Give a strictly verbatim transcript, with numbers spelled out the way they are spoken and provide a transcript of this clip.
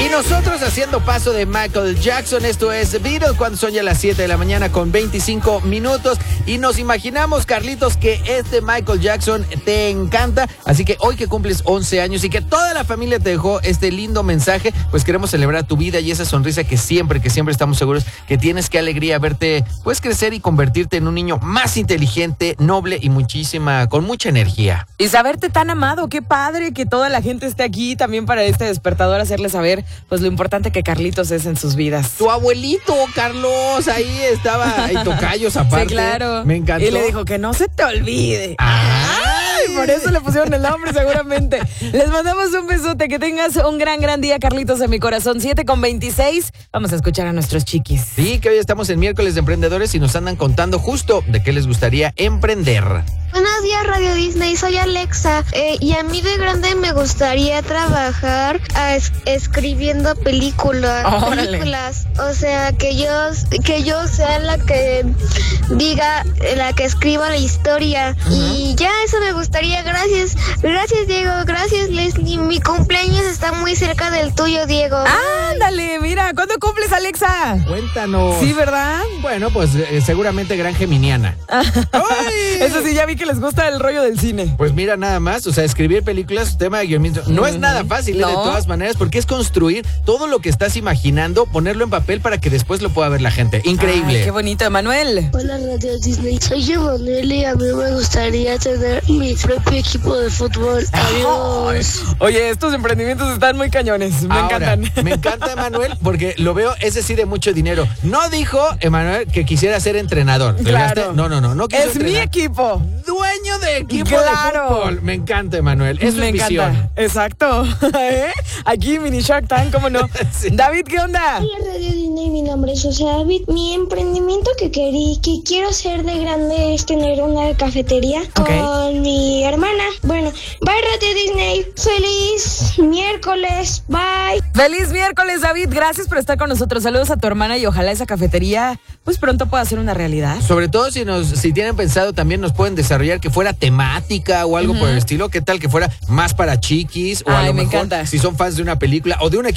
Y nosotros haciendo paso de Michael Jackson. Esto es Beatles cuando son ya las siete de la mañana con veinticinco minutos. Y nos imaginamos, Carlitos, que este Michael Jackson te encanta. Así que hoy que cumples once años y que toda la familia te dejó este lindo mensaje, pues queremos celebrar tu vida y esa sonrisa que siempre, que siempre estamos seguros que tienes. Qué alegría verte pues crecer y convertirte en un niño más inteligente, noble y muchísima, con mucha energía. Y saberte tan amado, qué padre que toda la gente esté aquí también para este despertador, hacerle saber pues lo importante que Carlitos es en sus vidas. Tu abuelito, Carlos, ahí estaba, hay tocayos aparte. Sí, claro. Me encantó. Y le dijo que no se te olvide. Ay, por eso le pusieron el nombre seguramente. Les mandamos un besote, que tengas un gran, gran día, Carlitos, en mi corazón. siete con veintiséis, vamos a escuchar a nuestros chiquis. Sí, que hoy estamos en miércoles de emprendedores y nos andan contando justo de qué les gustaría emprender. Buenos días, Radio Disney, soy Alexa eh, y a mí de grande me gustaría trabajar a es- escribiendo películas, Órale. películas, o sea, que yo que yo sea la que diga, la que escriba la historia. Uh-huh. Y ya eso me gustaría. Gracias, gracias Diego, gracias Leslie, mi cumpleaños está muy cerca del tuyo, Diego. Ándale, mira, ¿cuándo cumples, Alexa? Cuéntanos. Sí, ¿verdad? Bueno, pues eh, seguramente gran geminiana. Eso sí, ya vi que les gusta el rollo del cine. Pues mira, nada más, o sea, escribir películas, tema de guionismo, no es nada fácil, no. ¿eh? De todas maneras, porque es construir todo lo que estás imaginando, ponerlo en papel para que después lo pueda ver la gente. Increíble. Ay, qué bonito, Emanuel. Hola, Radio Disney, soy Emanuel y a mí me gustaría tener mi propio equipo de fútbol. Adiós. Oye, estos emprendimientos están muy cañones, me Ahora, encantan. Me encanta Emanuel porque lo veo, ese sí, de mucho dinero. No dijo Emanuel que quisiera ser entrenador. Claro. No, no, no, no quiso Es mi entrenar. equipo. Dueño de equipo Claro. de fútbol. Me encanta, Emanuel. Eso Me es encanta. visión. Exacto. ¿Eh? Aquí, Mini Shark Tank, ¿cómo no? Sí. David, ¿qué onda? Hola, Radio Disney, mi nombre es José David. Mi emprendimiento que querí, que quiero hacer de grande es tener una cafetería Okay. con mi hermana. Bueno, bye Radio Disney, feliz miércoles, bye. Feliz miércoles, David. Gracias por estar con nosotros. Saludos a tu hermana y ojalá esa cafetería pues pronto pueda ser una realidad. Sobre todo si nos, si tienen pensado también nos pueden desarrollar que fuera temática o algo uh-huh. por el estilo. ¿Qué tal que fuera más para chiquis? O Ay, a lo me mejor encanta. si son fans de una película o de un equipo